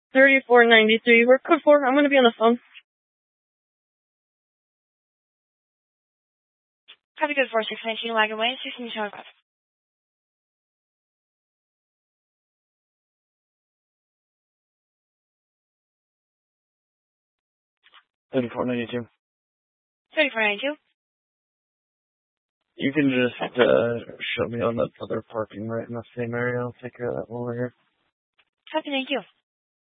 3493. We're code 4. I'm going to be on the phone. Copy code 4619, Wagon Way, 16 Tower Drive. 3492. 3492. You can just show me on the other parking right in the same area. I'll take care of that while we're here. Copy, thank you.